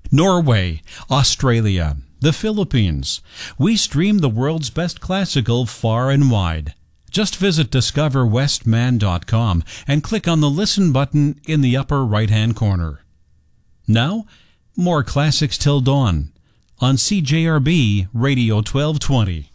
Norway, Australia, the Philippines. We stream the world's best classical far and wide. Just visit discoverwestman.com and click on the Listen button in the upper right-hand corner. Now, more Classics Till Dawn on CJRB Radio 1220.